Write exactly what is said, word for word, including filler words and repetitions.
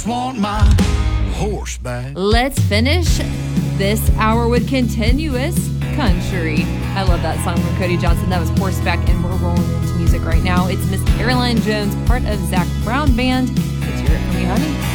Want my horse back. Let's finish this hour with continuous country. I love that song from Cody Johnson. That was Horseback, and we're rolling into music right now. It's Miss Caroline Jones, part of Zac Brown Band. Let's hear it from you, honey.